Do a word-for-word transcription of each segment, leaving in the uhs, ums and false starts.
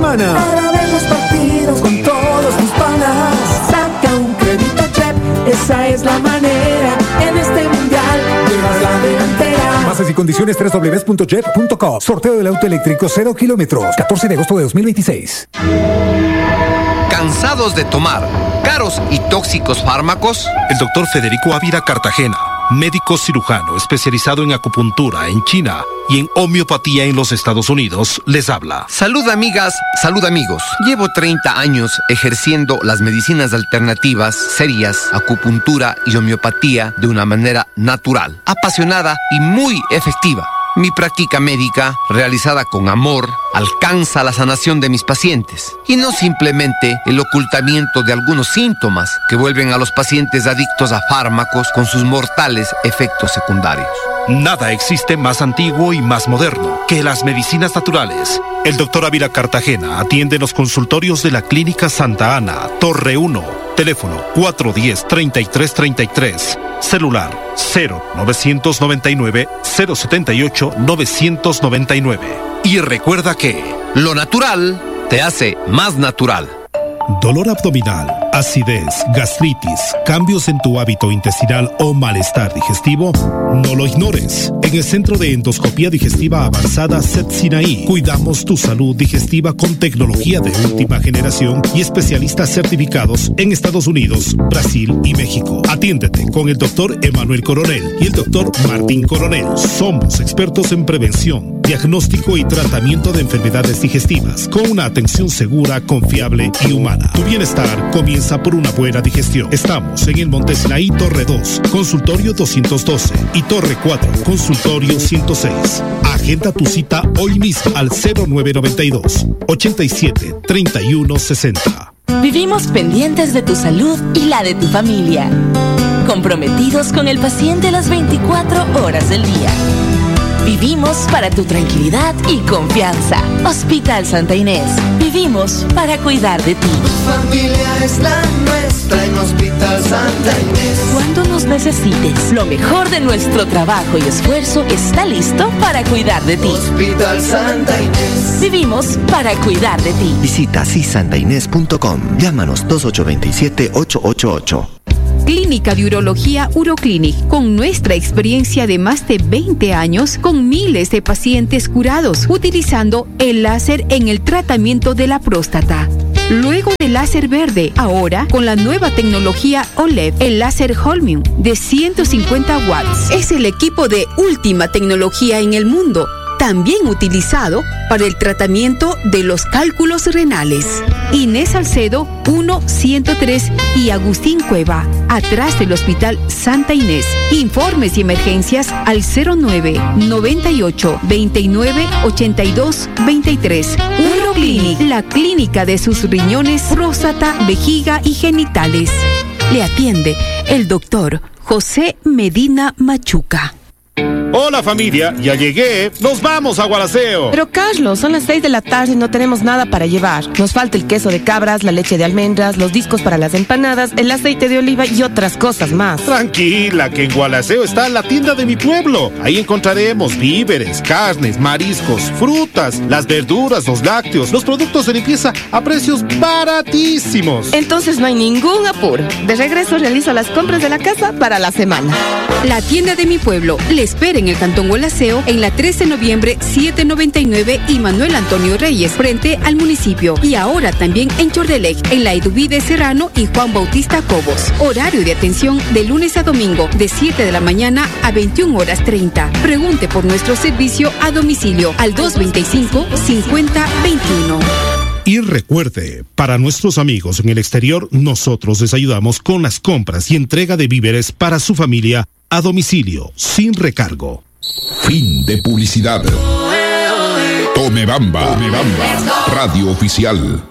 semana. Para ver los partidos con todos tus panas. Saca un crédito Jet, esa es la manera. En este mundial llevas la delantera. Bases y condiciones doble u doble u doble u punto jet punto com. Sorteo del auto eléctrico cero kilómetros. catorce de agosto de dos mil veintiséis. ¿Cansados de tomar caros y tóxicos fármacos? El doctor Federico Ávila Cartagena, médico cirujano especializado en acupuntura en China y en homeopatía en los Estados Unidos, les habla. Salud amigas, salud amigos. Llevo treinta años ejerciendo las medicinas alternativas, serias, acupuntura y homeopatía de una manera natural, apasionada y muy efectiva. Mi práctica médica, realizada con amor, alcanza la sanación de mis pacientes y no simplemente el ocultamiento de algunos síntomas que vuelven a los pacientes adictos a fármacos con sus mortales efectos secundarios. Nada existe más antiguo y más moderno que las medicinas naturales. El doctor Ávila Cartagena atiende en los consultorios de la Clínica Santa Ana, Torre uno, teléfono cuatro uno cero, tres tres tres tres, celular cero novecientos noventa y nueve, cero setenta y ocho, novecientos noventa y nueve. Y recuerda que lo natural te hace más natural. Dolor abdominal, acidez, gastritis, cambios en tu hábito intestinal o malestar digestivo, no lo ignores. En el Centro de Endoscopía Digestiva Avanzada C E T Sinaí, cuidamos tu salud digestiva con tecnología de última generación y especialistas certificados en Estados Unidos, Brasil y México. Atiéndete con el doctor Emanuel Coronel y el doctor Martín Coronel. Somos expertos en prevención, diagnóstico y tratamiento de enfermedades digestivas con una atención segura, confiable y humana. Tu bienestar comienza por una buena digestión. Estamos en el Monte Sinaí, Torre dos, consultorio doscientos doce y Torre cuatro, consultorio ciento seis. Agenda tu cita hoy mismo al cero nueve nueve dos, ochenta y siete, treinta y uno sesenta. Vivimos pendientes de tu salud y la de tu familia. Comprometidos con el paciente las veinticuatro horas del día. Vivimos para tu tranquilidad y confianza. Hospital Santa Inés. Vivimos para cuidar de ti. Tu familia es la nuestra en Hospital Santa Inés. Cuando nos necesites, lo mejor de nuestro trabajo y esfuerzo está listo para cuidar de ti. Hospital Santa Inés. Vivimos para cuidar de ti. Visita si santa inés punto com. Llámanos dos ocho dos siete, ocho ocho ocho. Clínica de Urología Uroclinic, con nuestra experiencia de más de veinte años, con miles de pacientes curados, utilizando el láser en el tratamiento de la próstata. Luego del láser verde, ahora con la nueva tecnología O L E D, el láser Holmium de ciento cincuenta watts. Es el equipo de última tecnología en el mundo, también utilizado para el tratamiento de los cálculos renales. Inés Salcedo, uno ciento tres y Agustín Cueva, atrás del Hospital Santa Inés. Informes y emergencias al cero nueve, noventa y ocho, veintinueve, ochenta y dos, veintitrés. Uroclinic, la clínica de sus riñones, próstata, vejiga y genitales. Le atiende el doctor José Medina Machuca. Hola familia, ya llegué, nos vamos a Gualaceo. Pero Carlos, son las seis de la tarde y no tenemos nada para llevar. Nos falta el queso de cabras, la leche de almendras, los discos para las empanadas, el aceite de oliva y otras cosas más. Tranquila, que en Gualaceo está la tienda de mi pueblo. Ahí encontraremos víveres, carnes, mariscos, frutas, las verduras, los lácteos, los productos de limpieza a precios baratísimos. Entonces no hay ningún apuro. De regreso realizo las compras de la casa para la semana. La tienda de mi pueblo le espera en el Cantón Gualaceo, en la trece de noviembre setecientos noventa y nueve y Manuel Antonio Reyes, frente al municipio. Y ahora también en Chordelec, en la Eduvide Serrano y Juan Bautista Cobos. Horario de atención de lunes a domingo, de siete de la mañana a veintiuna horas treinta. Pregunte por nuestro servicio a domicilio al dos veinticinco, cincuenta, veintiuno. Y recuerde, para nuestros amigos en el exterior, nosotros les ayudamos con las compras y entrega de víveres para su familia a domicilio, sin recargo. Fin de publicidad. Tome Bamba, Tome Bamba, radio oficial.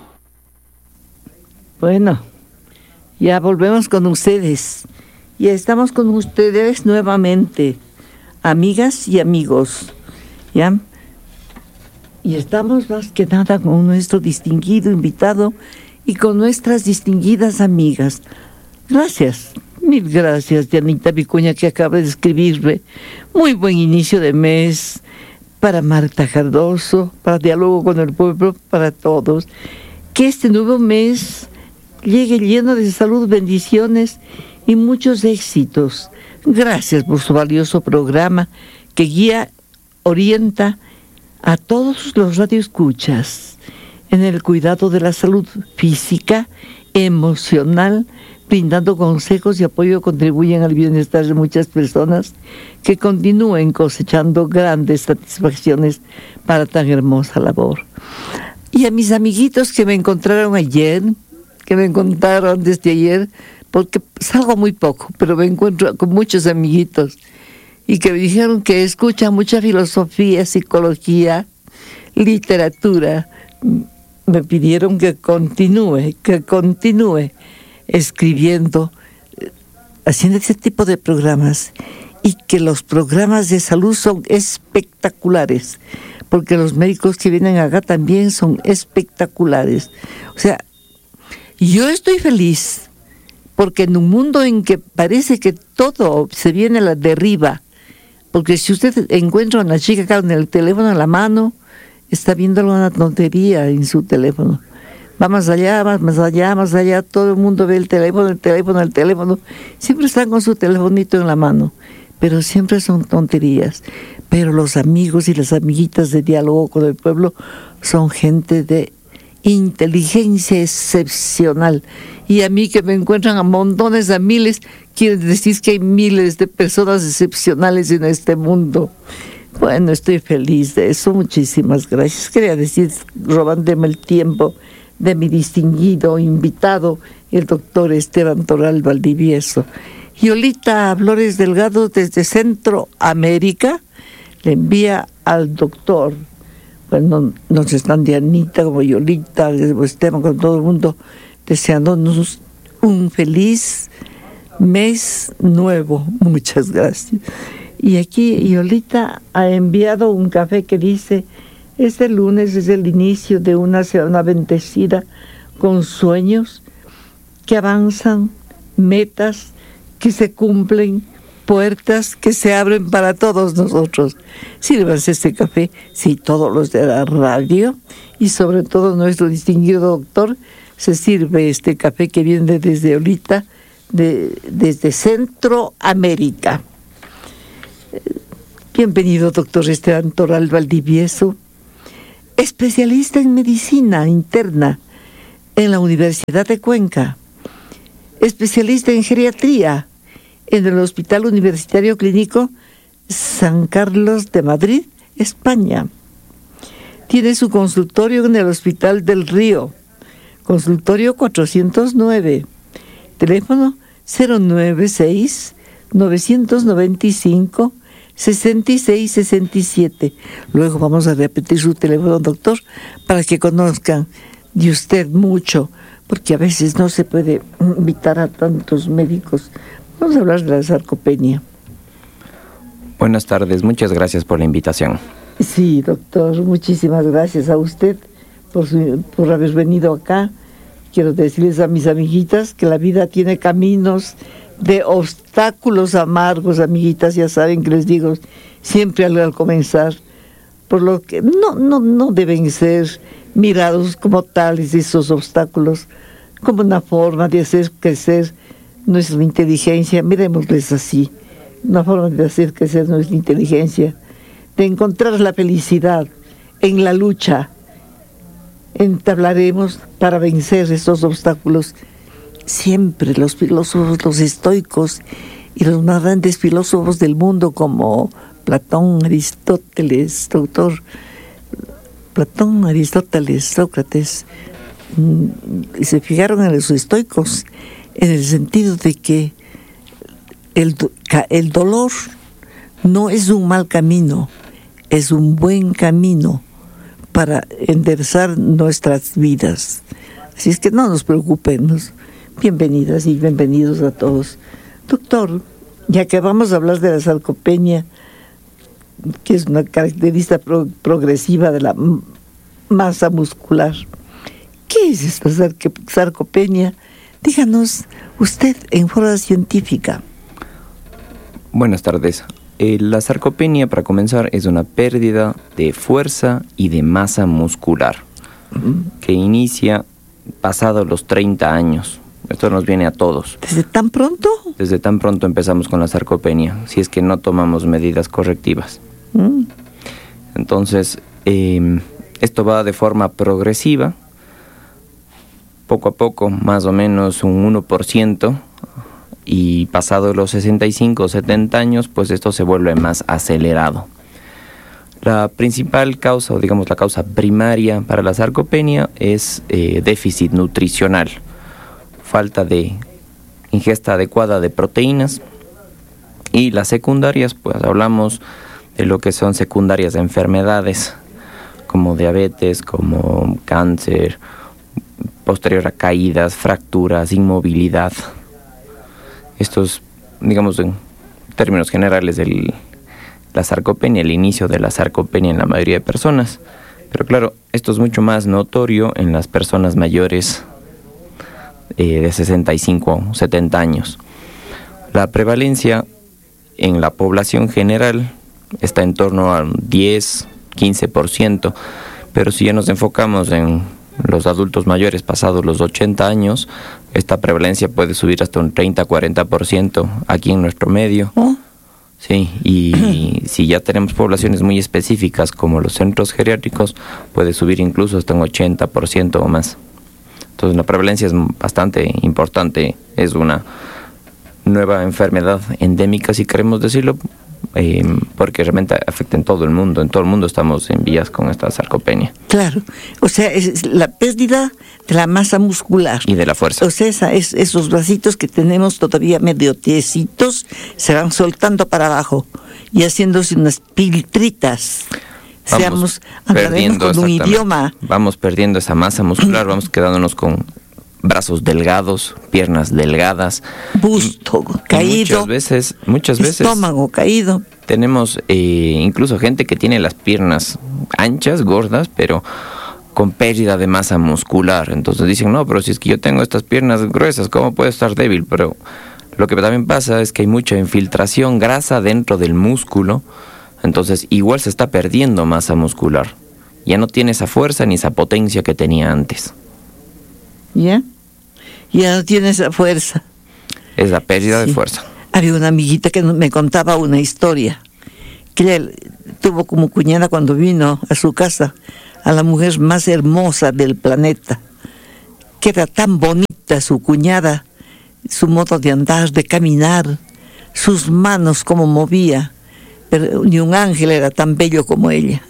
Bueno, ya volvemos con ustedes. Ya estamos con ustedes nuevamente, amigas y amigos. ¿Ya? Y estamos más que nada con nuestro distinguido invitado y con nuestras distinguidas amigas. Gracias, mil gracias, Dianita Vicuña, que acaba de escribirme. Muy buen inicio de mes, para Marta Cardoso, para Diálogo con el Pueblo, para todos. Que este nuevo mes llegue lleno de salud, bendiciones y muchos éxitos. Gracias por su valioso programa que guía, orienta a todos los radioescuchas en el cuidado de la salud física, emocional, brindando consejos y apoyo, contribuyen al bienestar de muchas personas que continúen cosechando grandes satisfacciones para tan hermosa labor. Y a mis amiguitos que me encontraron ayer, que me encontraron desde ayer, porque salgo muy poco, pero me encuentro con muchos amiguitos, y que me dijeron que escuchan mucha filosofía, psicología, literatura. Me pidieron que continúe, que continúe escribiendo, haciendo ese tipo de programas, y que los programas de salud son espectaculares, porque los médicos que vienen acá también son espectaculares. O sea, yo estoy feliz, porque en un mundo en que parece que todo se viene a la derriba, porque si usted encuentra a una chica acá con el teléfono en la mano, está viendo una tontería en su teléfono. Va más allá, más, más allá, más allá, todo el mundo ve el teléfono, el teléfono, el teléfono. Siempre están con su telefonito en la mano, pero siempre son tonterías. Pero los amigos y las amiguitas de Diálogo con el Pueblo son gente de inteligencia excepcional. Y a mí, que me encuentran a montones, a miles, quiere decir que hay miles de personas excepcionales en este mundo. Bueno, estoy feliz de eso, muchísimas gracias. Quería decir, robándome el tiempo de mi distinguido invitado, el doctor Esteban Toral Valdivieso. Yolita Flores Delgado, desde Centroamérica, le envía al doctor, bueno, nos están de Anita, como Yolita, Esteban, con todo el mundo, deseándonos un feliz mes nuevo. Muchas gracias. Y aquí Yolita ha enviado un café que dice: este lunes es el inicio de una semana bendecida con sueños que avanzan, metas que se cumplen, puertas que se abren para todos nosotros. Sírvanse este café, sí, todos los de la radio, y sobre todo nuestro distinguido doctor, se sirve este café que viene desde Yolita, de, desde Centroamérica. Bienvenido, doctor Esteban Toral Valdivieso, especialista en medicina interna en la Universidad de Cuenca, especialista en geriatría en el Hospital Universitario Clínico San Carlos de Madrid, España. Tiene su consultorio en el Hospital del Río, consultorio cuatrocientos nueve, teléfono cero nueve seis, nueve nueve cinco, seis seis seis siete. Luego vamos a repetir su teléfono, doctor, para que conozcan de usted mucho, porque a veces no se puede invitar a tantos médicos. Vamos a hablar de la sarcopenia. Buenas tardes, muchas gracias por la invitación. Sí, doctor, muchísimas gracias a usted por, su, por haber venido acá. Quiero decirles a mis amiguitas que la vida tiene caminos de obstáculos amargos, amiguitas, ya saben que les digo siempre al, al comenzar, por lo que no, no, no deben ser mirados como tales esos obstáculos, como una forma de hacer crecer nuestra inteligencia. Miremosles así, una forma de hacer crecer nuestra inteligencia, de encontrar la felicidad en la lucha. Entablaremos para vencer estos obstáculos. Siempre los filósofos, los estoicos y los más grandes filósofos del mundo, como Platón, Aristóteles, doctor Platón, Aristóteles, Sócrates, y se fijaron en los estoicos en el sentido de que el, el dolor no es un mal camino, es un buen camino para enderezar nuestras vidas. Así es que no nos preocupemos. Bienvenidas y bienvenidos a todos. Doctor, ya que vamos a hablar de la sarcopenia, que es una característica pro- progresiva de la m- masa muscular, ¿qué es esta sarc- sarcopenia? Díganos usted en forma científica. Buenas tardes. eh, la sarcopenia, para comenzar, es una pérdida de fuerza y de masa muscular que inicia pasados los treinta años. Esto nos viene a todos. ¿Desde tan pronto? Desde tan pronto empezamos con la sarcopenia, si es que no tomamos medidas correctivas. Mm. Entonces, eh, esto va de forma progresiva, poco a poco, más o menos un uno por ciento, y pasado los sesenta y cinco o setenta años, pues esto se vuelve más acelerado. La principal causa, o digamos la causa primaria para la sarcopenia, es eh, déficit nutricional, falta de ingesta adecuada de proteínas. Y las secundarias, pues hablamos de lo que son secundarias de enfermedades, como diabetes, como cáncer, posterior a caídas, fracturas, inmovilidad. Estos, digamos, en términos generales, el, la sarcopenia, el inicio de la sarcopenia en la mayoría de personas. Pero claro, esto es mucho más notorio en las personas mayores eh, de sesenta y cinco o setenta años. La prevalencia en la población general está en torno al diez a quince por ciento, pero si ya nos enfocamos en los adultos mayores pasados los ochenta años, esta prevalencia puede subir hasta un treinta a cuarenta por ciento aquí en nuestro medio. ¿Oh? Sí, y si ya tenemos poblaciones muy específicas como los centros geriátricos, puede subir incluso hasta un ochenta por ciento o más. Entonces la prevalencia es bastante importante, es una nueva enfermedad endémica, si queremos decirlo, eh, porque realmente afecta en todo el mundo. En todo el mundo estamos en vías con esta sarcopenia. Claro, o sea, es la pérdida de la masa muscular. Y de la fuerza. O sea, esa, es, esos bracitos que tenemos todavía medio tiesitos se van soltando para abajo y haciéndose unas piltritas. Vamos Seamos, perdiendo con un idioma. Vamos perdiendo esa masa muscular, vamos quedándonos con brazos delgados, piernas delgadas, busto y, caído, muchas veces, muchas veces estómago caído. Tenemos eh, incluso gente que tiene las piernas anchas, gordas, pero con pérdida de masa muscular. Entonces dicen, no, pero si es que yo tengo estas piernas gruesas, ¿cómo puedo estar débil? Pero lo que también pasa es que hay mucha infiltración, grasa dentro del músculo, entonces igual se está perdiendo masa muscular. Ya no tiene esa fuerza ni esa potencia que tenía antes. ¿Ya? Ya no tiene esa fuerza. Es la pérdida sí. de fuerza. Había una amiguita que me contaba una historia, que ella tuvo como cuñada cuando vino a su casa a la mujer más hermosa del planeta, que era tan bonita su cuñada, su modo de andar, de caminar, sus manos como movía, pero ni un ángel era tan bello como ella.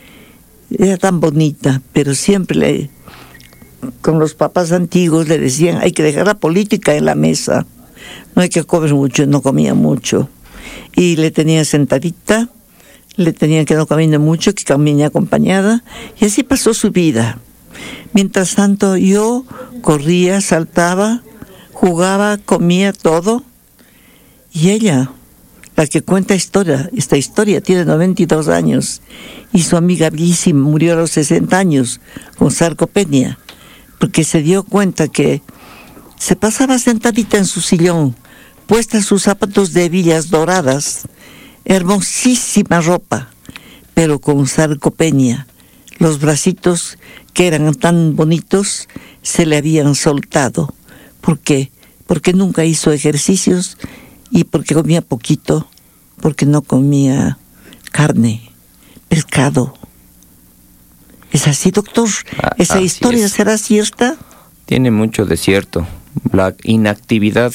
Era tan bonita, pero siempre le... con los papás antiguos le decían, hay que dejar la política en la mesa, no hay que comer mucho, no comía mucho, y le tenían sentadita, le tenían que no camine mucho, que camine acompañada, y así pasó su vida. Mientras tanto yo corría, saltaba, jugaba, comía todo, y ella, la que cuenta historia, esta historia tiene noventa y dos años, y su amiga bellísima murió a los sesenta años con sarcopenia, porque se dio cuenta que se pasaba sentadita en su sillón, puesta sus zapatos de hebillas doradas, hermosísima ropa, pero con sarcopenia. Los bracitos, que eran tan bonitos, se le habían soltado. ¿Por qué? Porque nunca hizo ejercicios y porque comía poquito, porque no comía carne, pescado. ¿Es así, doctor? Ah, ¿Esa historia es. será cierta? Tiene mucho de cierto. La inactividad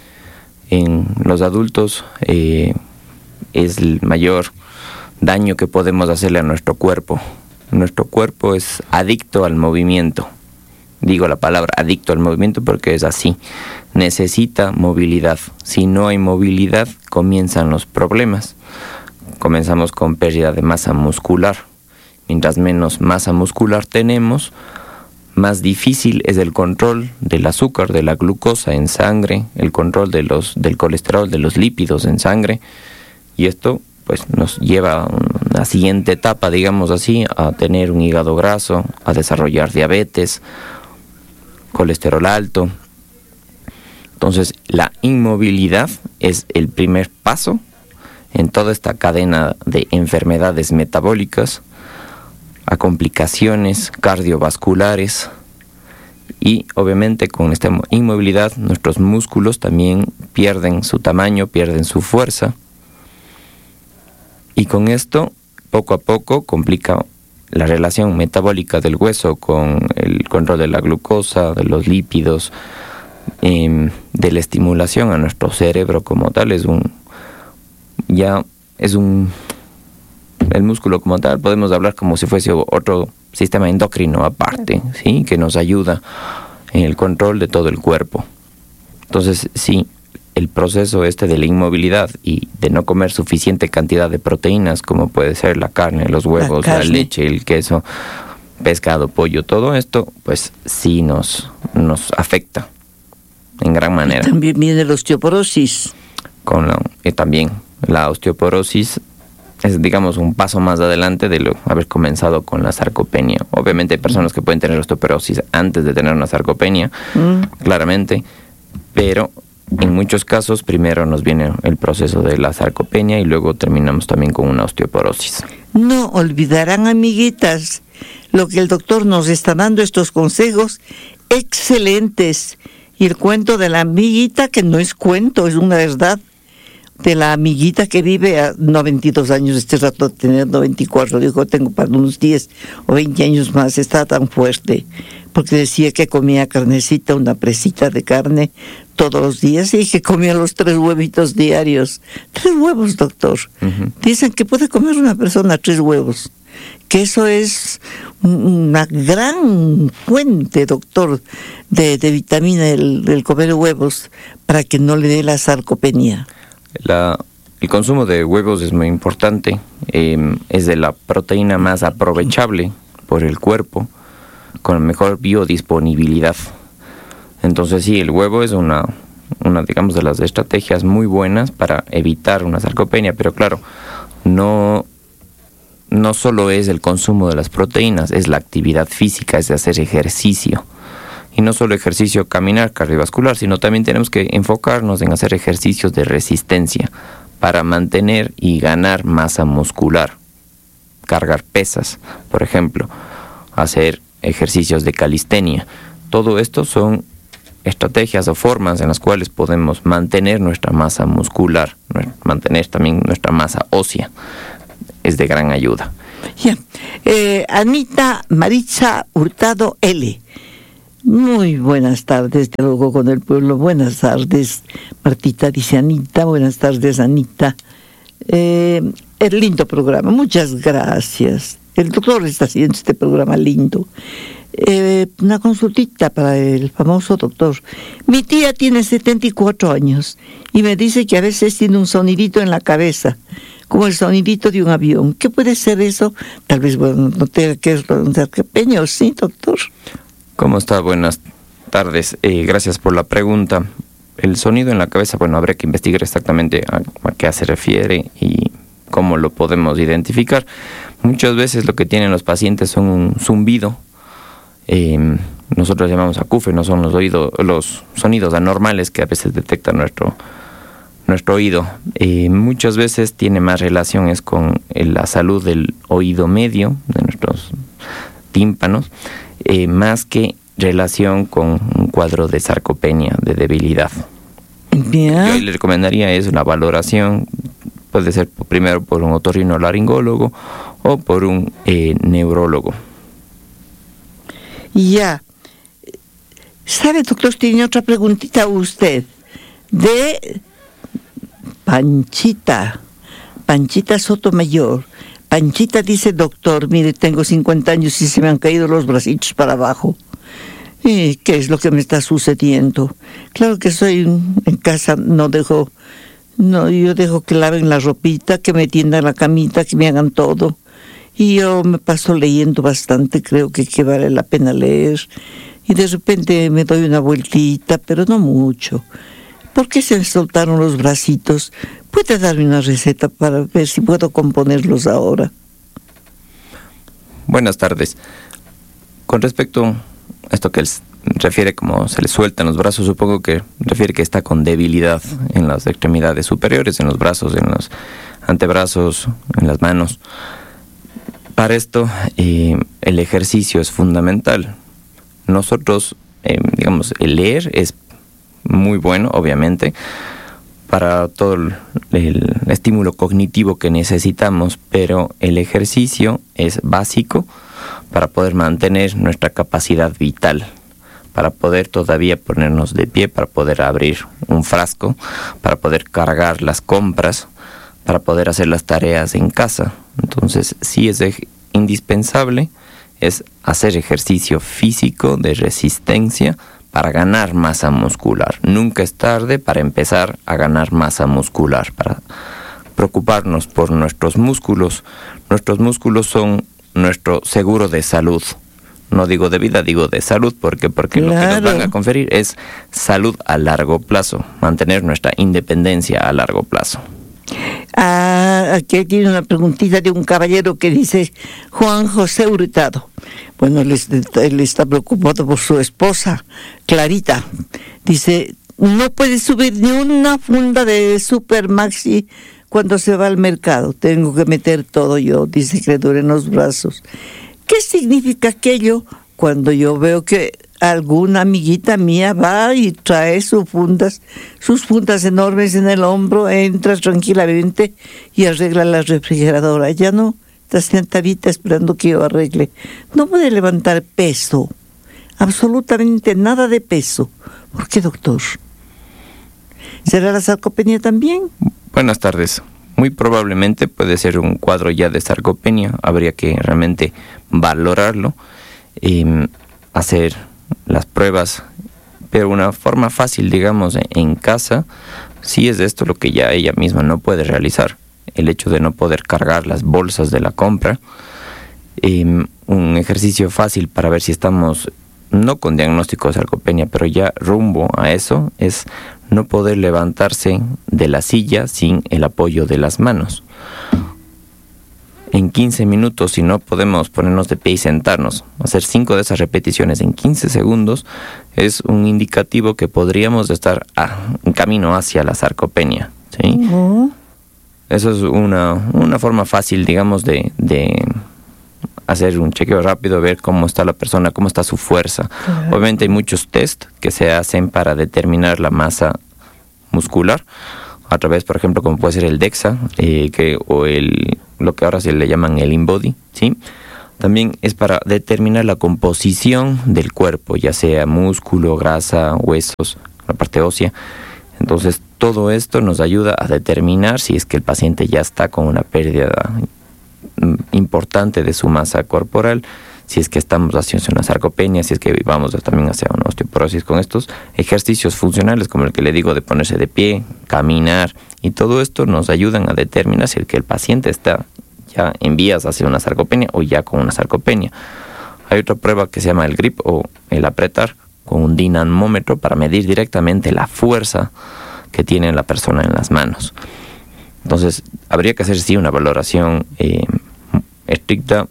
en los adultos eh, es el mayor daño que podemos hacerle a nuestro cuerpo. Nuestro cuerpo es adicto al movimiento. Digo la palabra adicto al movimiento porque es así. Necesita movilidad. Si no hay movilidad, comienzan los problemas. Comenzamos con pérdida de masa muscular. Mientras menos masa muscular tenemos, más difícil es el control del azúcar, de la glucosa en sangre, el control de los, del colesterol, de los lípidos en sangre. Y esto pues nos lleva a una siguiente etapa, digamos así, a tener un hígado graso, a desarrollar diabetes, colesterol alto. Entonces la inmovilidad es el primer paso en toda esta cadena de enfermedades metabólicas, a complicaciones cardiovasculares y obviamente con esta inmovilidad nuestros músculos también pierden su tamaño, pierden su fuerza y con esto poco a poco complica la relación metabólica del hueso con el control de la glucosa, de los lípidos, eh, de la estimulación a nuestro cerebro como tal. Es un ya es un el músculo como tal, podemos hablar como si fuese otro sistema endocrino aparte, ¿sí? Que nos ayuda en el control de todo el cuerpo. Entonces, sí, el proceso este de la inmovilidad y de no comer suficiente cantidad de proteínas, como puede ser la carne, los huevos, la, la leche, el queso, pescado, pollo, todo esto, pues sí nos, nos afecta en gran manera. Y también viene la osteoporosis. Con la, y también la osteoporosis es, digamos, un paso más adelante de lo, haber comenzado con la sarcopenia. Obviamente hay personas que pueden tener osteoporosis antes de tener una sarcopenia, mm. claramente, pero en muchos casos primero nos viene el proceso de la sarcopenia y luego terminamos también con una osteoporosis. No olvidarán, amiguitas, lo que el doctor nos está dando, estos consejos excelentes. Y el cuento de la amiguita, que no es cuento, es una verdad, de la amiguita que vive a noventa y dos años, este rato de tener noventa y cuatro, dijo, tengo para unos diez o veinte años más, está tan fuerte, porque decía que comía carnecita, una presita de carne todos los días y que comía los tres huevitos diarios. Tres huevos, doctor. Uh-huh. Dicen que puede comer una persona tres huevos, que eso es una gran fuente, doctor, de, de vitamina, el, el comer huevos, para que no le dé la sarcopenia. La, el consumo de huevos es muy importante, eh, es de la proteína más aprovechable por el cuerpo, con mejor biodisponibilidad. Entonces sí, el huevo es una, una, digamos, de las estrategias muy buenas para evitar una sarcopenia, pero claro, no, no solo es el consumo de las proteínas, es la actividad física, es de hacer ejercicio. Y no solo ejercicio caminar cardiovascular, sino también tenemos que enfocarnos en hacer ejercicios de resistencia para mantener y ganar masa muscular. Cargar pesas, por ejemplo, hacer ejercicios de calistenia. Todo esto son estrategias o formas en las cuales podemos mantener nuestra masa muscular, mantener también nuestra masa ósea. Es de gran ayuda. Yeah. Eh, Anita Maritza Hurtado L. Muy buenas tardes, diálogo con el pueblo. Buenas tardes, Martita, dice Anita. Buenas tardes, Anita. Eh, el lindo programa, muchas gracias. El doctor está haciendo este programa lindo. Eh, una consultita para el famoso doctor. Mi tía tiene setenta y cuatro años y me dice que a veces tiene un sonidito en la cabeza, como el sonidito de un avión. ¿Qué puede ser eso? Tal vez, bueno, no tenga que preguntar qué peño, ¿sí, doctor? ¿Cómo está? Buenas tardes. Eh, gracias por la pregunta. El sonido en la cabeza, bueno, habría que investigar exactamente a, a qué se refiere y cómo lo podemos identificar. Muchas veces lo que tienen los pacientes son un zumbido. Eh, nosotros llamamos acúfenos, son los oídos, los sonidos anormales que a veces detecta nuestro, nuestro oído. Eh, muchas veces tiene más relaciones con eh, la salud del oído medio, de nuestros tímpanos, Eh, más que relación con un cuadro de sarcopenia, de debilidad. Yeah. Yo le recomendaría es una valoración, puede ser primero por un otorrinolaringólogo o por un eh, neurólogo. Ya. Yeah. ¿Sabe, doctor? Tiene otra preguntita a usted. De Panchita, Panchita Sotomayor. Panchita dice, doctor, mire, tengo cincuenta años y se me han caído los bracitos para abajo. ¿Y qué es lo que me está sucediendo? Claro que soy en casa, no dejo, no, yo dejo que laven la ropita, que me tiendan la camita, que me hagan todo. Y yo me paso leyendo bastante, creo que, que vale la pena leer. Y de repente me doy una vueltita, pero no mucho. ¿Por qué se me soltaron los bracitos? ¿Puede darme una receta para ver si puedo componerlos ahora? Buenas tardes. Con respecto a esto que él refiere como se le sueltan los brazos, supongo que refiere que está con debilidad en las extremidades superiores, en los brazos, en los antebrazos, en las manos. Para esto, eh, el ejercicio es fundamental. Nosotros, eh, digamos, el leer es muy bueno, obviamente, para todo el, el estímulo cognitivo que necesitamos, pero el ejercicio es básico para poder mantener nuestra capacidad vital, para poder todavía ponernos de pie, para poder abrir un frasco, para poder cargar las compras, para poder hacer las tareas en casa. Entonces, sí es indispensable es hacer ejercicio físico de resistencia para ganar masa muscular. Nunca es tarde para empezar a ganar masa muscular, para preocuparnos por nuestros músculos. Nuestros músculos son nuestro seguro de salud. No digo de vida, digo de salud, porque porque claro, lo que nos van a conferir es salud a largo plazo, mantener nuestra independencia a largo plazo. Ah, aquí tiene una preguntita de un caballero que dice Juan José Hurtado. Bueno, él, él está preocupado por su esposa, Clarita. Dice, no puede subir ni una funda de Super Maxi cuando se va al mercado. Tengo que meter todo yo, dice que duele en los brazos. ¿Qué significa aquello cuando yo veo que alguna amiguita mía va y trae sus fundas, sus fundas enormes en el hombro, entra tranquilamente y arregla la refrigeradora? Ya no está sentadita esperando que yo arregle. No puede levantar peso, absolutamente nada de peso. ¿Por qué, doctor? ¿Será la sarcopenia también? Buenas tardes. Muy probablemente puede ser un cuadro ya de sarcopenia. Habría que realmente valorarlo, eh, hacer las pruebas, pero una forma fácil, digamos, en casa, sí es esto lo que ya ella misma no puede realizar. El hecho de no poder cargar las bolsas de la compra. Eh, un ejercicio fácil para ver si estamos, no con diagnóstico de sarcopenia, pero ya rumbo a eso, es no poder levantarse de la silla sin el apoyo de las manos. En quince minutos, si no podemos ponernos de pie y sentarnos, hacer cinco de esas repeticiones en quince segundos, es un indicativo que podríamos estar a, en camino hacia la sarcopenia, ¿sí? Uh-huh. Eso es una, una forma fácil, digamos, de, de hacer un chequeo rápido, ver cómo está la persona, cómo está su fuerza. Uh-huh. Obviamente hay muchos test que se hacen para determinar la masa muscular, a través, por ejemplo, como puede ser el DEXA, eh, que, o el, lo que ahora se le llaman el InBody, ¿sí? También es para determinar la composición del cuerpo, ya sea músculo, grasa, huesos, la parte ósea. Entonces, todo esto nos ayuda a determinar si es que el paciente ya está con una pérdida importante de su masa corporal, si es que estamos haciendo una sarcopenia, si es que vamos también hacia una osteoporosis con estos ejercicios funcionales, como el que le digo de ponerse de pie, caminar, y todo esto nos ayudan a determinar si es que el paciente está ya en vías hacia una sarcopenia o ya con una sarcopenia. Hay otra prueba que se llama el grip o el apretar con un dinamómetro para medir directamente la fuerza que tiene la persona en las manos. Entonces, habría que hacer sí una valoración eh, estricta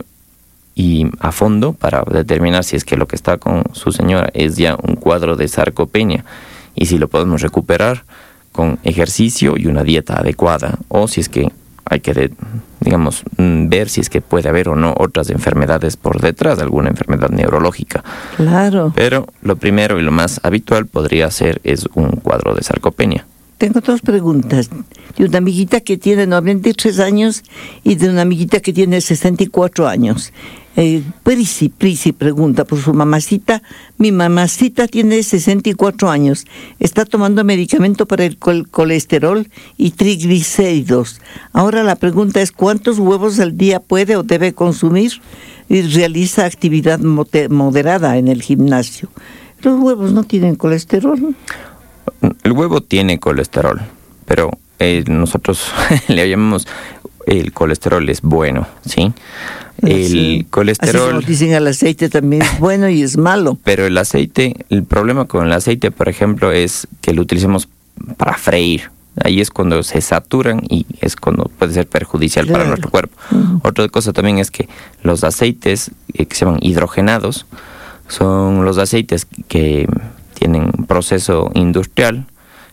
y a fondo para determinar si es que lo que está con su señora es ya un cuadro de sarcopenia y si lo podemos recuperar con ejercicio y una dieta adecuada, o si es que hay que, de, digamos, ver si es que puede haber o no otras enfermedades por detrás, alguna enfermedad neurológica. Claro. Pero lo primero y lo más habitual podría ser es un cuadro de sarcopenia. Tengo dos preguntas, de una amiguita que tiene noventa y tres años y de una amiguita que tiene sesenta y cuatro años. Eh, Prisi, Prisi pregunta por su mamacita. Mi mamacita tiene sesenta y cuatro años, está tomando medicamento para el col- colesterol y triglicéridos. Ahora la pregunta es, ¿cuántos huevos al día puede o debe consumir? Y realiza actividad mote- moderada en el gimnasio. ¿Los huevos no tienen colesterol? El huevo tiene colesterol, pero eh, nosotros le llamamos el colesterol es bueno, ¿sí? El sí. colesterol... Así como dicen, el aceite también es bueno y es malo. Pero el aceite, el problema con el aceite, por ejemplo, es que lo utilicemos para freír. Ahí es cuando se saturan y es cuando puede ser perjudicial claro. para nuestro cuerpo. Uh-huh. Otra cosa también es que los aceites eh, que se llaman hidrogenados son los aceites que tienen proceso industrial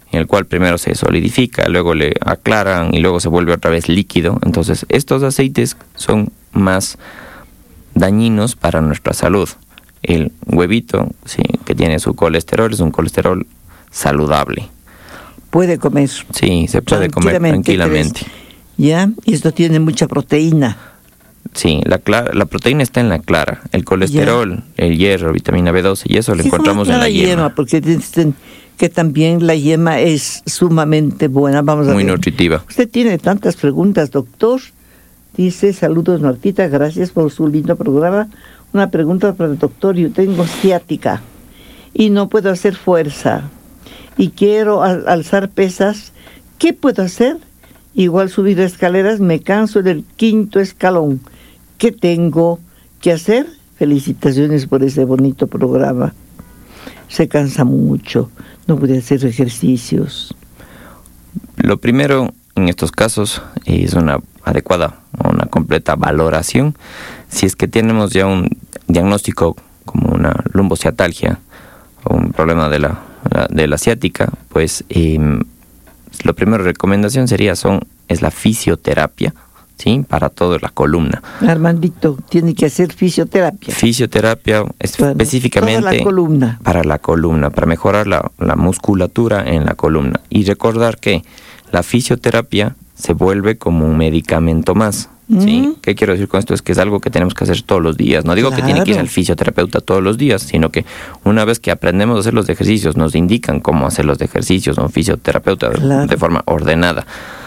en el cual primero se solidifica, luego le aclaran y luego se vuelve otra vez líquido. Entonces, estos aceites son más dañinos para nuestra salud. El huevito, sí, que tiene su colesterol, es un colesterol saludable. Puede comer. Sí, se puede comer tranquilamente. ¿Ya? Y esto tiene mucha proteína. Sí, la, clara, la proteína está en la clara. El colesterol, ya. El hierro, vitamina B doce, y eso lo sí, encontramos en la yema. yema. Porque dicen que también la yema es sumamente buena. Vamos a Muy ver. nutritiva. Usted tiene tantas preguntas, doctor. Dice, saludos Martita, gracias por su lindo programa. Una pregunta para el doctor. Yo tengo ciática y no puedo hacer fuerza. Y quiero al- alzar pesas. ¿Qué puedo hacer? Igual subir escaleras, me canso del quinto escalón. ¿Qué tengo que hacer? Felicitaciones por ese bonito programa. Se cansa mucho, no puede hacer ejercicios. Lo primero en estos casos es una adecuada, una completa valoración. Si es que tenemos ya un diagnóstico como una lumbociatalgia o un problema de la, de la ciática, pues eh, la primera recomendación sería son es la fisioterapia, ¿sí? Para toda la columna. Armandito, tiene que hacer fisioterapia. Fisioterapia específicamente toda la columna. Para la columna, para mejorar la, la musculatura en la columna. Y recordar que la fisioterapia se vuelve como un medicamento más. ¿Sí? Mm. ¿Qué quiero decir con esto? Es que es algo que tenemos que hacer todos los días. No digo claro. que tiene que ir al fisioterapeuta todos los días, sino que una vez que aprendemos a hacer los ejercicios, nos indican cómo hacer los ejercicios, un fisioterapeuta claro. de forma ordenada.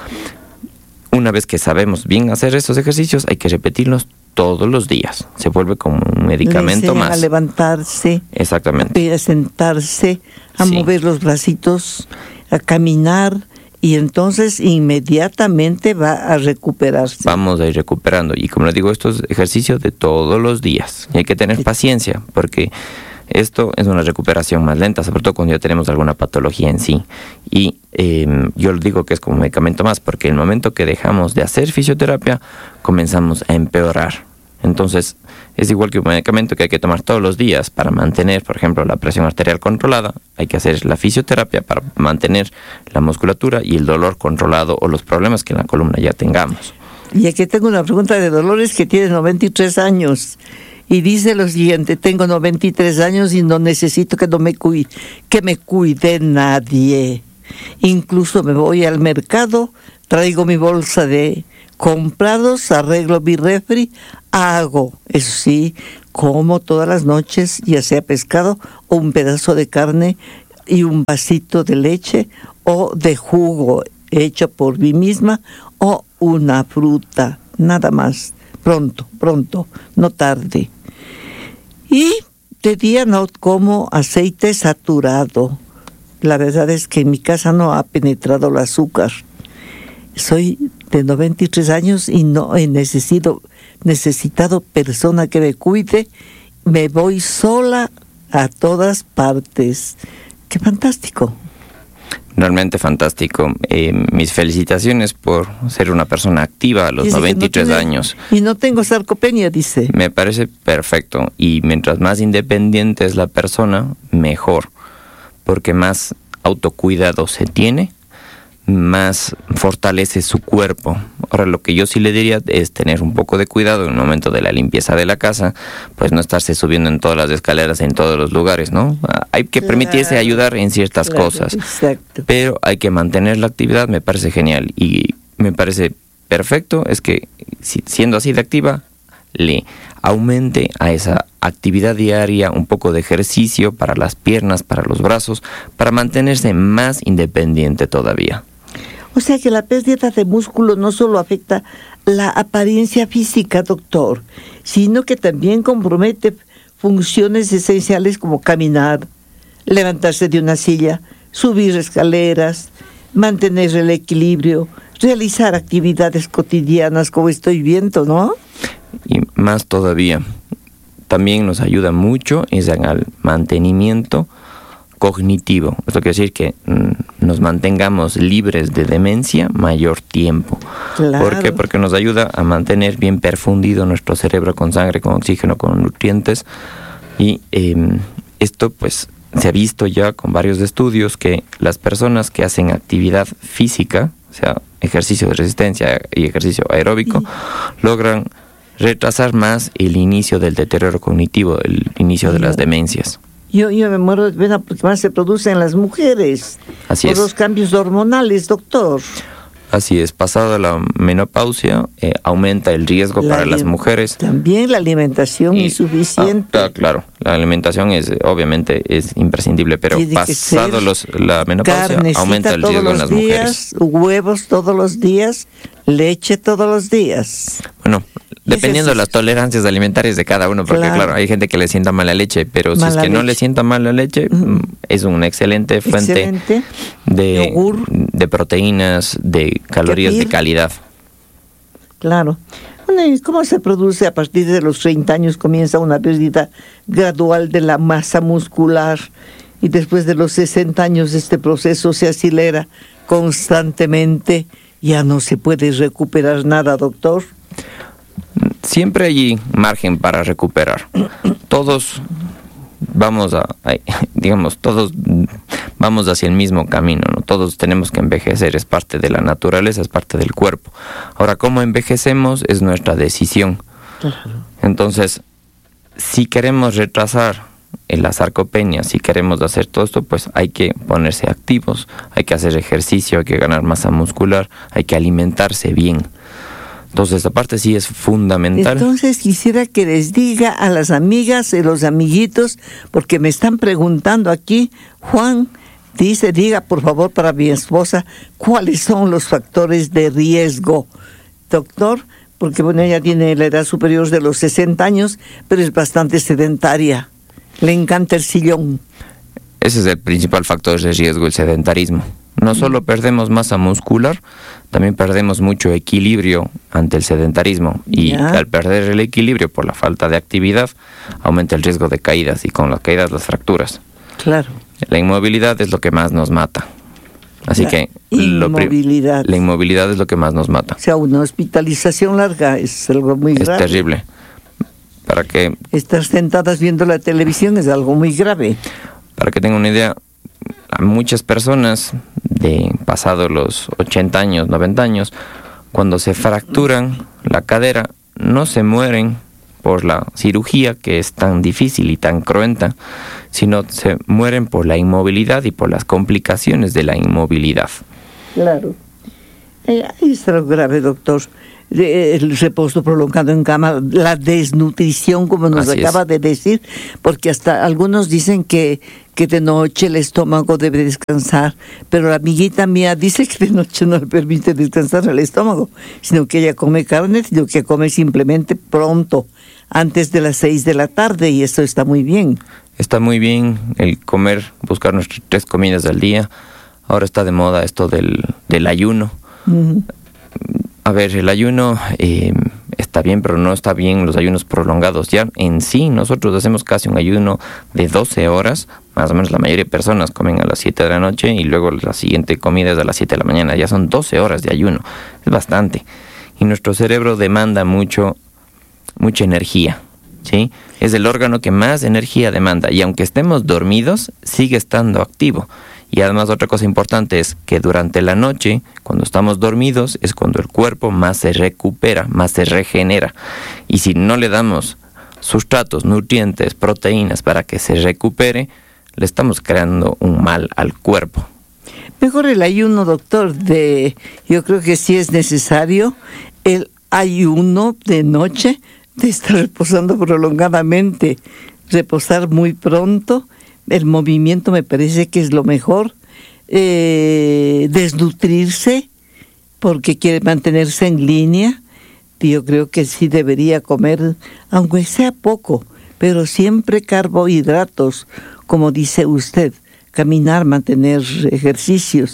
Una vez que sabemos bien hacer esos ejercicios, hay que repetirlos todos los días. Se vuelve como un medicamento más. A levantarse. Exactamente. A sentarse, a sí. mover los bracitos, a caminar. Y entonces inmediatamente va a recuperarse. Vamos a ir recuperando. Y como les digo, esto es ejercicio de todos los días. Y hay que tener paciencia, porque esto es una recuperación más lenta, sobre todo cuando ya tenemos alguna patología en sí. Y eh, yo digo que es como un medicamento más, porque el momento que dejamos de hacer fisioterapia, comenzamos a empeorar. Entonces, es igual que un medicamento que hay que tomar todos los días para mantener, por ejemplo, la presión arterial controlada. Hay que hacer la fisioterapia para mantener la musculatura y el dolor controlado o los problemas que en la columna ya tengamos. Y aquí tengo una pregunta de Dolores que tiene noventa y tres años. Y dice lo siguiente, tengo noventa y tres años y no necesito que, no me, cuide, que me cuide nadie. Incluso me voy al mercado, traigo mi bolsa de comprados, arreglo mi refri, hago, eso sí, como todas las noches, ya sea pescado o un pedazo de carne y un vasito de leche o de jugo hecho por mí misma o una fruta, nada más, pronto, pronto, no tarde. Y de día no como aceite saturado. La verdad es que en mi casa no ha penetrado el azúcar. Soy de noventa y tres años y no he necesitado, necesitado persona que me cuide. Me voy sola a todas partes. ¡Qué fantástico! Realmente fantástico. Eh, mis felicitaciones por ser una persona activa a los dice noventa y tres no tiene, años. Y no tengo sarcopenia, dice. Me parece perfecto. Y mientras más independiente es la persona, mejor. Porque más autocuidado se tiene, más fortalece su cuerpo. Ahora, lo que yo sí le diría es tener un poco de cuidado en el momento de la limpieza de la casa, pues no estarse subiendo en todas las escaleras, en todos los lugares, ¿no? Hay que claro, permitirse ayudar en ciertas claro, cosas, exacto. Pero hay que mantener la actividad, me parece genial y me parece perfecto, es que si, siendo así de activa, le aumente a esa actividad diaria un poco de ejercicio para las piernas, para los brazos, para mantenerse más independiente todavía. O sea que la pérdida de músculo no solo afecta la apariencia física, doctor, sino que también compromete funciones esenciales como caminar, levantarse de una silla, subir escaleras, mantener el equilibrio, realizar actividades cotidianas como estoy viendo, ¿no? Y más todavía, también nos ayuda mucho es en el mantenimiento cognitivo. Esto quiere decir que mm, nos mantengamos libres de demencia mayor tiempo. Claro. ¿Por qué? Porque nos ayuda a mantener bien perfundido nuestro cerebro con sangre, con oxígeno, con nutrientes. Y eh, esto pues se ha visto ya con varios estudios que las personas que hacen actividad física, o sea, ejercicio de resistencia y ejercicio aeróbico, sí. logran retrasar más el inicio del deterioro cognitivo, el inicio sí. de las demencias. Yo, yo me muero de pena porque más se produce en las mujeres. Así por es. los cambios hormonales, doctor. Así es, pasada la menopausia, eh, aumenta el riesgo la para las mujeres. También la alimentación y, insuficiente. Ah, claro, la alimentación es obviamente es imprescindible, pero Tiene pasado los, la menopausia aumenta el riesgo en las días, mujeres. Huevos todos los días, leche todos los días. Bueno, dependiendo de las tolerancias alimentarias de cada uno, porque claro, claro hay gente que le sienta mal la leche, pero mala si es que leche. no le sienta mal la leche, uh-huh. es una excelente fuente excelente. de Yogur. de proteínas, de calorías de calidad. Claro. Bueno, ¿y cómo se produce a partir de los treinta años? Comienza una pérdida gradual de la masa muscular y después de los sesenta años este proceso se acelera constantemente. Ya no se puede recuperar nada, doctor. Siempre hay margen para recuperar. Todos vamos a, digamos, todos vamos hacia el mismo camino, ¿no? Todos tenemos que envejecer, es parte de la naturaleza, es parte del cuerpo. Ahora, cómo envejecemos es nuestra decisión. Claro. Entonces, si queremos retrasar la sarcopenia, si queremos hacer todo esto, pues hay que ponerse activos, hay que hacer ejercicio, hay que ganar masa muscular, hay que alimentarse bien. Entonces, esta parte sí es fundamental. Entonces, quisiera que les diga a las amigas y los amiguitos, porque me están preguntando aquí, Juan dice, diga por favor para mi esposa, ¿cuáles son los factores de riesgo? Doctor, porque bueno, ella tiene la edad superior de los sesenta años, pero es bastante sedentaria. Le encanta el sillón. Ese es el principal factor de riesgo, el sedentarismo. No solo perdemos masa muscular, también perdemos mucho equilibrio ante el sedentarismo. Y ya. al perder el equilibrio por la falta de actividad, aumenta el riesgo de caídas y con las caídas las fracturas. Claro. La inmovilidad es lo que más nos mata. Así la que inmovilidad. Lo, la inmovilidad es lo que más nos mata. O sea, una hospitalización larga es algo muy grave. Es terrible. Para que estar sentadas viendo la televisión es algo muy grave. Para que tengan una idea, a muchas personas de pasado los ochenta años, noventa años, cuando se fracturan la cadera, no se mueren por la cirugía que es tan difícil y tan cruenta, sino se mueren por la inmovilidad y por las complicaciones de la inmovilidad. Claro. Eh, ahí está lo grave, doctor. El reposo prolongado en cama, la desnutrición, como nos Así acaba es. de decir, porque hasta algunos dicen que, que de noche el estómago debe descansar, pero la amiguita mía dice que de noche no le permite descansar el estómago, sino que ella come carne, sino que come simplemente pronto, antes de las seis de la tarde, y eso está muy bien. Está muy bien el comer, buscar nuestras tres comidas al día. Ahora está de moda esto del, del ayuno. Uh-huh. A ver, el ayuno eh, está bien, pero no está bien los ayunos prolongados. Ya en sí, nosotros hacemos casi un ayuno de doce horas, más o menos la mayoría de personas comen a las siete de la noche y luego la siguiente comida es a las siete de la mañana. Ya son doce horas de ayuno, es bastante. Y nuestro cerebro demanda mucho, mucha energía, ¿sí? Es el órgano que más energía demanda y aunque estemos dormidos, sigue estando activo. Y además otra cosa importante es que durante la noche, cuando estamos dormidos, es cuando el cuerpo más se recupera, más se regenera. Y si no le damos sustratos, nutrientes, proteínas para que se recupere, le estamos creando un mal al cuerpo. Mejor el ayuno, doctor, de yo creo que sí es necesario el ayuno de noche, de estar reposando prolongadamente, reposar muy pronto. El movimiento me parece que es lo mejor, eh, desnutrirse porque quiere mantenerse en línea. Yo creo que sí debería comer, aunque sea poco, pero siempre carbohidratos, como dice usted, caminar, mantener ejercicios.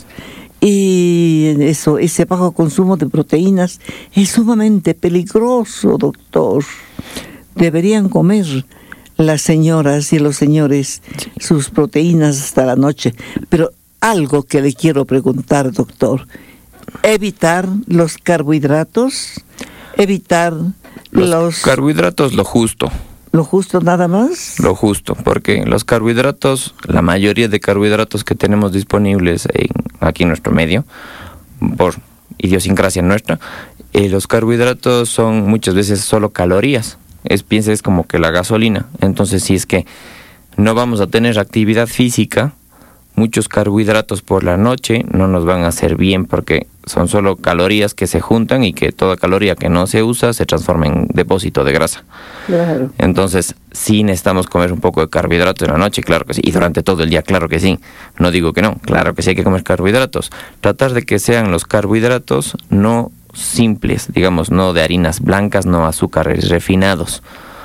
Y eso, ese bajo consumo de proteínas es sumamente peligroso, doctor. Deberían comer las señoras y los señores sus proteínas hasta la noche. Pero algo que le quiero preguntar, doctor, evitar los carbohidratos, evitar los, los carbohidratos lo justo. ¿Lo justo nada más? Lo justo, porque los carbohidratos, la mayoría de carbohidratos que tenemos disponibles en, aquí en nuestro medio, por idiosincrasia nuestra, eh, los carbohidratos son muchas veces solo calorías. Es, piensa, es como que la gasolina. Entonces, si es que no vamos a tener actividad física, muchos carbohidratos por la noche no nos van a hacer bien porque son solo calorías que se juntan y que toda caloría que no se usa se transforma en depósito de grasa. Claro. Entonces, sí necesitamos comer un poco de carbohidratos en la noche, claro que sí. Y durante todo el día, claro que sí. No digo que no, claro que sí hay que comer carbohidratos. Tratar de que sean los carbohidratos no simples, digamos, no de harinas blancas, no azúcares refinados.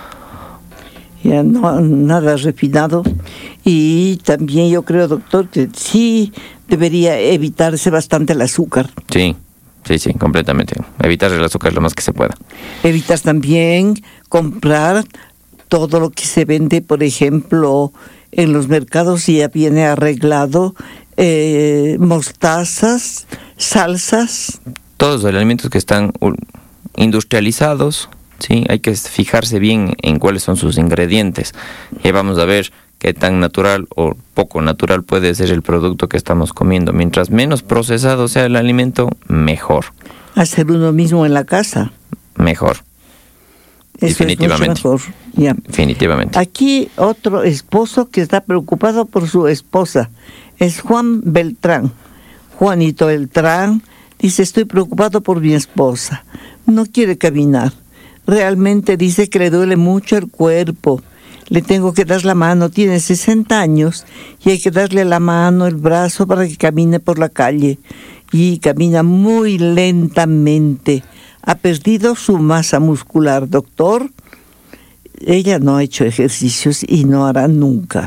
Ya no, nada refinado. Y también yo creo, doctor, que sí debería evitarse bastante el azúcar. Sí, sí, sí, completamente. Evitar el azúcar lo más que se pueda. Evitar también comprar todo lo que se vende, por ejemplo, en los mercados y ya viene arreglado, eh, mostazas, salsas. Todos los alimentos que están industrializados, sí, hay que fijarse bien en cuáles son sus ingredientes. Y vamos a ver qué tan natural o poco natural puede ser el producto que estamos comiendo. Mientras menos procesado sea el alimento, mejor. Hacer uno mismo en la casa. Mejor. Eso definitivamente. Es mucho mejor. Ya. Definitivamente. Aquí otro esposo que está preocupado por su esposa es Juan Beltrán. Juanito Beltrán dice: estoy preocupado por mi esposa. No quiere caminar. Realmente dice que le duele mucho el cuerpo. Le tengo que dar la mano, tiene sesenta años y hay que darle la mano, el brazo para que camine por la calle. Y camina muy lentamente. Ha perdido su masa muscular, doctor. Ella no ha hecho ejercicios y no hará nunca.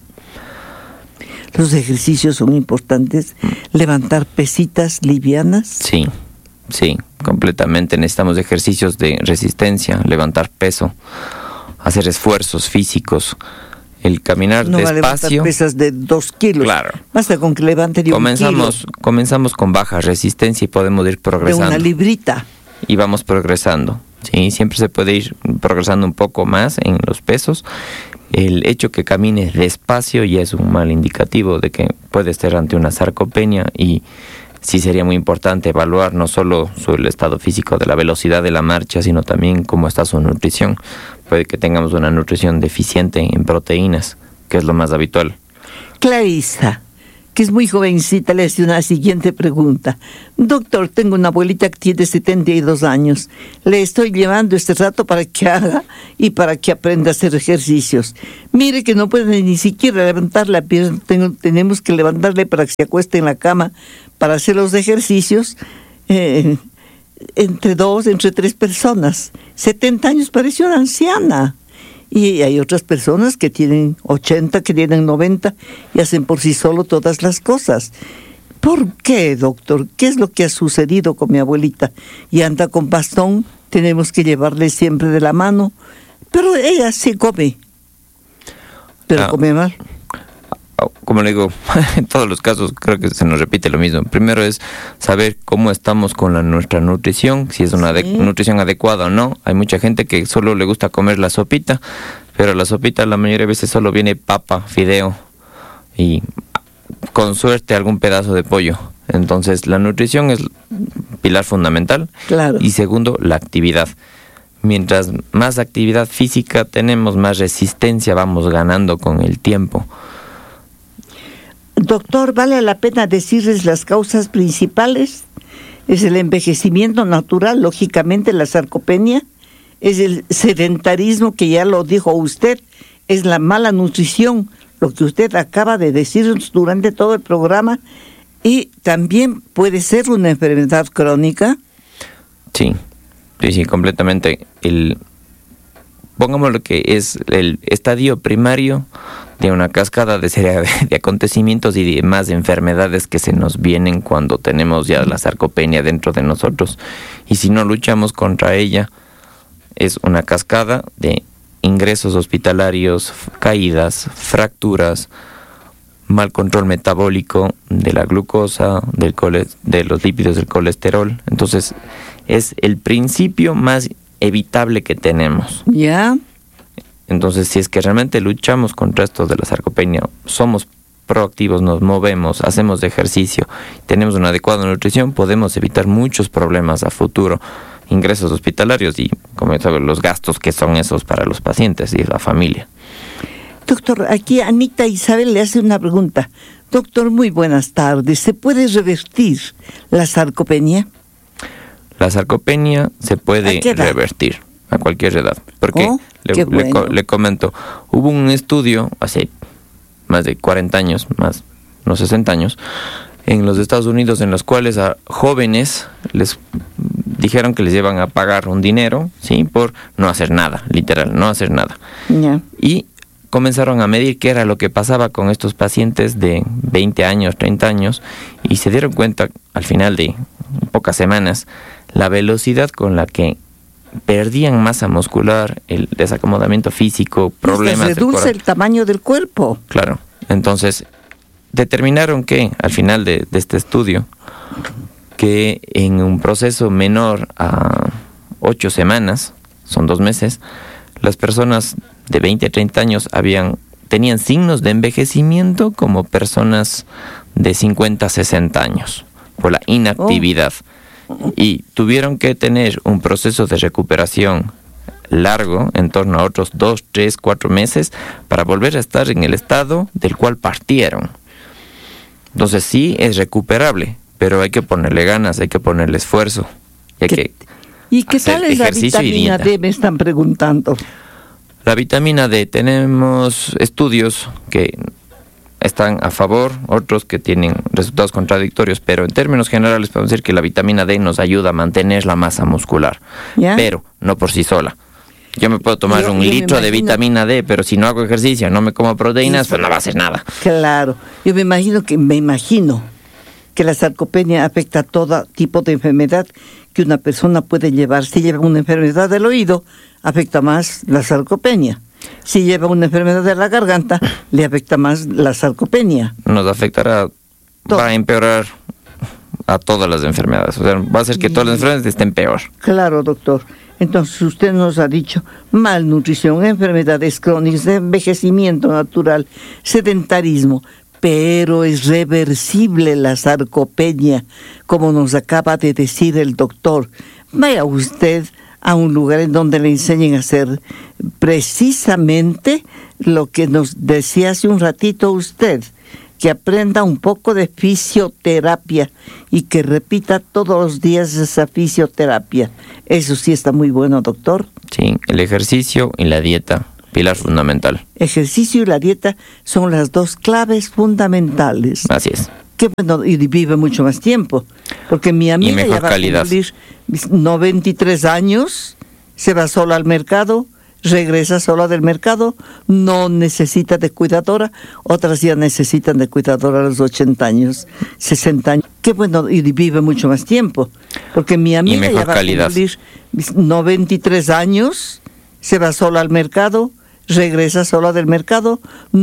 Los ejercicios son importantes. Levantar pesitas livianas. Sí, sí, completamente. Necesitamos ejercicios de resistencia, levantar peso, hacer esfuerzos físicos, el caminar no despacio. No va a levantar pesas de dos kilos. Claro. Basta con que levante de comenzamos, un kilo. Comenzamos con baja resistencia y podemos ir progresando. De una librita. Y vamos progresando. Sí, siempre se puede ir progresando un poco más en los pesos. El hecho que camine despacio ya es un mal indicativo de que puede estar ante una sarcopenia, y sí sería muy importante evaluar no solo su el estado físico de la velocidad de la marcha, sino también cómo está su nutrición. Puede que tengamos una nutrición deficiente en proteínas, que es lo más habitual. Clarisa, que es muy jovencita, le hace una siguiente pregunta. Doctor, tengo una abuelita que tiene setenta y dos años. Le estoy llevando este rato para que haga y para que aprenda a hacer ejercicios. Mire que no puede ni siquiera levantar la pierna. Tengo, tenemos que levantarle para que se acueste en la cama para hacer los ejercicios. Eh, entre dos, entre tres personas. setenta años, parece una anciana. Y hay otras personas que tienen ochenta, que tienen noventa y hacen por sí solo todas las cosas. ¿Por qué, doctor? ¿Qué es lo que ha sucedido con mi abuelita? Y anda con bastón, tenemos que llevarle siempre de la mano, pero ella sí come, pero ah, come mal. Como le digo, en todos los casos creo que se nos repite lo mismo. Primero es saber cómo estamos con la, nuestra nutrición, si es una sí. de, nutrición adecuada o no. Hay mucha gente que solo le gusta comer la sopita, pero la sopita la mayoría de veces solo viene papa, fideo y con suerte algún pedazo de pollo. Entonces la nutrición es pilar fundamental. Claro. Y segundo, la actividad. Mientras más actividad física tenemos, más resistencia vamos ganando con el tiempo. Doctor, ¿vale la pena decirles las causas principales? Es el envejecimiento natural, lógicamente la sarcopenia, es el sedentarismo, que ya lo dijo usted, es la mala nutrición, lo que usted acaba de decirnos durante todo el programa, y también puede ser una enfermedad crónica. Sí, sí, sí, completamente. El, pongamos lo que es el estadio primario de una cascada de serie de acontecimientos y de más enfermedades que se nos vienen cuando tenemos ya la sarcopenia dentro de nosotros. Y si no luchamos contra ella, es una cascada de ingresos hospitalarios, caídas, fracturas, mal control metabólico de la glucosa, del cole, de los lípidos, del colesterol. Entonces, es el principio más evitable que tenemos. ¿Ya? Entonces, si es que realmente luchamos contra esto de la sarcopenia, somos proactivos, nos movemos, hacemos ejercicio, tenemos una adecuada nutrición, podemos evitar muchos problemas a futuro, ingresos hospitalarios y, como saben, los gastos que son esos para los pacientes y la familia. Doctor, aquí Anita Isabel le hace una pregunta. Doctor, muy buenas tardes. ¿Se puede revertir la sarcopenia? La sarcopenia se puede revertir a cualquier edad. Porque oh, le, bueno. le, le comento, hubo un estudio hace más de cuarenta años, más unos sesenta años, en los Estados Unidos, en los cuales a jóvenes les dijeron que les iban a pagar un dinero, ¿sí? Por no hacer nada, literal, no hacer nada. Yeah. Y comenzaron a medir qué era lo que pasaba con estos pacientes de veinte años, treinta años, y se dieron cuenta al final de pocas semanas la velocidad con la que perdían masa muscular, el desacomodamiento físico, problemas se reduce el tamaño del cuerpo. Claro, entonces determinaron que al final de, de este estudio, que en un proceso menor a ocho semanas, son dos meses, las personas de veinte a treinta años habían, tenían signos de envejecimiento como personas de cincuenta a sesenta años, por la inactividad. Oh. Y tuvieron que tener un proceso de recuperación largo, en torno a otros dos, tres, cuatro meses, para volver a estar en el estado del cual partieron. Entonces sí es recuperable, pero hay que ponerle ganas, hay que ponerle esfuerzo. Hay ¿Qué, que ¿Y qué tal es la vitamina D? Me están preguntando. La vitamina D, tenemos estudios que están a favor, otros que tienen resultados contradictorios, pero en términos generales podemos decir que la vitamina D nos ayuda a mantener la masa muscular, ¿ya? Pero no por sí sola. Yo me puedo tomar yo, un yo litro de vitamina D, pero si no hago ejercicio, no me como proteínas, sí, pues no va a hacer nada. Claro, yo me imagino que me imagino que la sarcopenia afecta a todo tipo de enfermedad que una persona puede llevar. Si lleva una enfermedad del oído, afecta más la sarcopenia. Si lleva una enfermedad de la garganta, le afecta más la sarcopenia. Nos afectará, todo. Va a empeorar a todas las enfermedades. O sea, va a hacer que todas las enfermedades estén peor. Claro, doctor. Entonces usted nos ha dicho malnutrición, enfermedades crónicas, envejecimiento natural, sedentarismo, pero es reversible la sarcopenia, como nos acaba de decir el doctor. Vaya usted a un lugar en donde le enseñen a hacer precisamente lo que nos decía hace un ratito usted, que aprenda un poco de fisioterapia y que repita todos los días esa fisioterapia. Eso sí está muy bueno, doctor. Sí, el ejercicio y la dieta, pilar fundamental. Ejercicio y la dieta son las dos claves fundamentales. Así es. Que bueno, y vive mucho más tiempo, porque mi amiga ya va calidad. a cumplir noventa y tres años, se va sola al mercado, regresa sola del mercado, no necesita de cuidadora, otras ya necesitan de cuidadora a los ochenta años, sesenta años, que bueno, y vive mucho más tiempo, porque mi amiga ya va calidad. a cumplir noventa y tres años, se va sola al mercado, regresa sola del mercado,